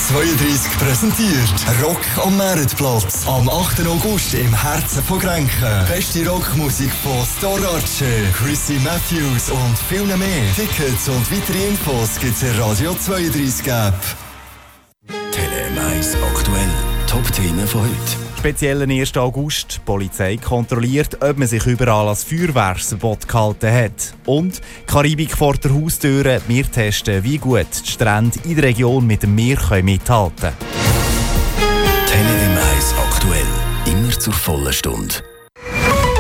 32 präsentiert Rock am Meretplatz. Am 8. August im Herzen von Grenken. Beste Rockmusik von Storace, Chrissy Matthews und viel mehr. Tickets und weitere Infos gibt's in Radio 32 App. Tele 1 aktuell. Top-Themen von heute. Speziell am 1. August. Die Polizei kontrolliert, ob man sich überall als Feuerwehrverbot gehalten hat. Und Karibik vor der Haustüre. Wir testen, wie gut die Strände in der Region mit dem Meer mithalten können. Tele 1 aktuell. Immer zur vollen Stunde.